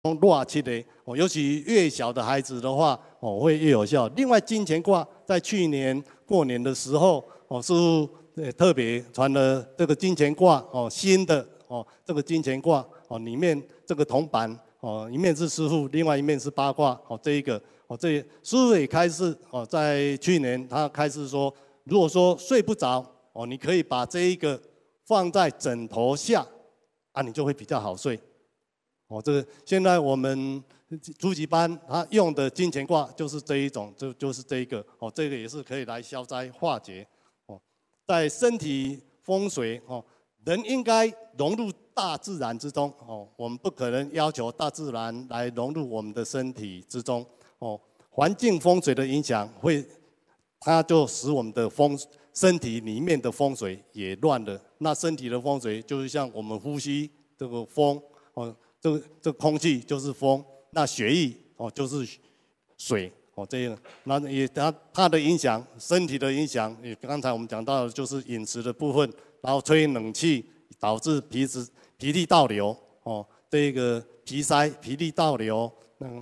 热气的尤其越小的孩子的话会越有效。另外，金钱卦在去年过年的时候师父特别传了这个金钱卦新的这个金钱卦里面这个铜板一面是师父，另外一面是八卦这一个这师父也开始在去年他开始说，如果说睡不着你可以把这一个放在枕头下你就会比较好睡。这个现在我们初级班他用的金钱卦就是这一种，就是这一个这个也是可以来消灾化解在身体风水人应该融入大自然之中我们不可能要求大自然来融入我们的身体之中环境风水的影响它就使我们的身体里面的风水也乱了。那身体的风水就是像我们呼吸这个风这空气就是风，那血液就是水这样。那也它的影响，身体的影响，刚才我们讲到的就是饮食的部分，然后吹冷气导致脾气倒流这个脾塞、脾气倒流，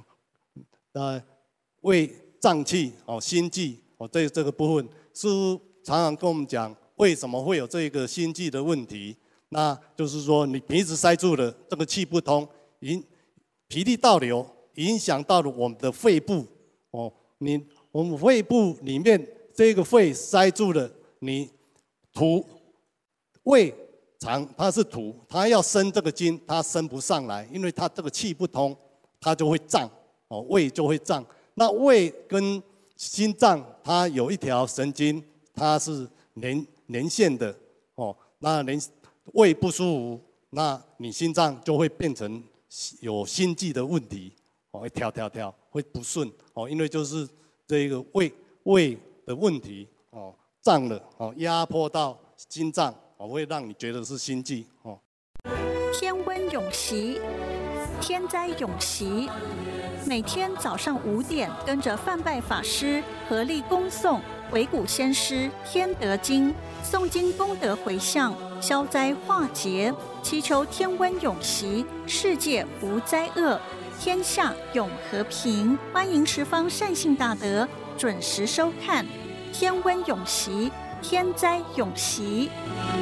胃胀气心悸这个部分，师父常常跟我们讲，为什么会有这个心悸的问题？那就是说，你鼻子塞住了，这个气不通，脾气倒流，影响到了我们的肺部我们肺部里面这个肺塞住了，你胃肠它是土，它要生这个津，它生不上来，因为它这个气不通，它就会胀胃就会胀。那胃跟心脏它有一条神经，它是连线的那胃不舒服，那你心脏就会变成有心悸的问题会跳会不顺因为就是这个胃的问题胀了压迫到心脏会让你觉得是心悸天温永习，天灾永习。每天早上5点，跟着范拜法师合力恭诵惟古先师天德经，诵经功德回向，消灾化劫，祈求天温永习，世界无灾厄，天下永和平。欢迎十方善信大德准时收看天温永习，天灾永习。